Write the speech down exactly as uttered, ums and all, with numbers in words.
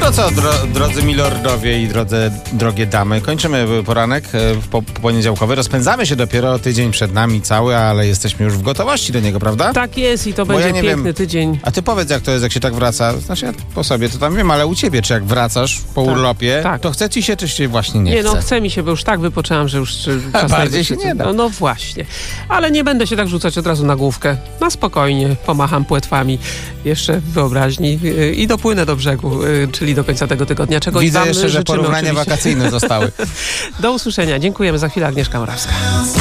to co, dro, drodzy milordowie i drodze, drogie damy, kończymy poranek po, poniedziałkowy. Rozpędzamy się dopiero, tydzień przed nami cały, ale jesteśmy już w gotowości do niego, prawda? Tak jest i to Bo będzie ja nie piękny wiem, tydzień. A ty powiedz, jak to jest, jak się tak wraca. Znaczy ja po sobie to tam wiem, ale u ciebie, czy jak wracasz po Tak, urlopie, tak. to chce ci się, czy się właśnie nie, Nie, chce? no chce mi się, bo już tak wypoczęłam, że już czy, czas bardziej najwyższy. się nie da. No, no właśnie. Ale nie będę się tak rzucać od razu na główkę. Na spokojnie pomacham płetwami jeszcze w wyobraźni yy, i dopłynę do brzegu, yy, czyli do końca tego tygodnia. Czego Widzę wam jeszcze, że życzymy porównania oczywiście. wakacyjne zostały. Do usłyszenia. Dziękujemy. Za chwilę Agnieszka Morawska.